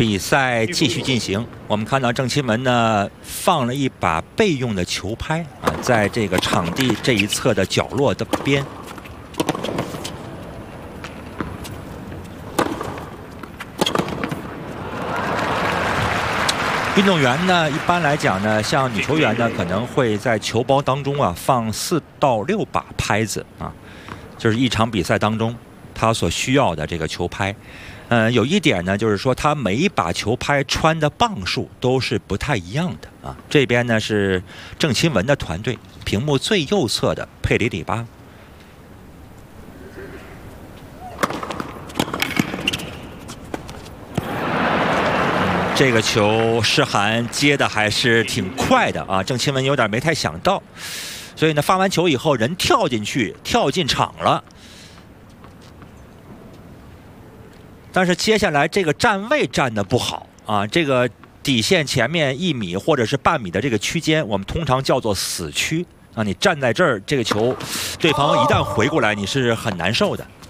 比赛继续进行，我们看到郑钦文呢放了一把备用的球拍啊，在这个场地这一侧的角落的边。运动员呢，一般来讲呢，像女球员呢，可能会在球包当中啊放4到6把拍子啊，就是一场比赛当中他所需要的这个球拍。有一点呢，就是说他每一把球拍穿的磅数都是不太一样的啊。这边呢是郑钦文的团队，屏幕最右侧的佩里里巴。这个球施涵接的还是挺快的啊，郑钦文有点没太想到，所以呢发完球以后人跳进去，跳进场了。但是接下来这个站位站得不好啊，这个底线前面1米或者是半米的这个区间，我们通常叫做死区啊。你站在这儿，这个球对方一旦回过来，你是很难受的。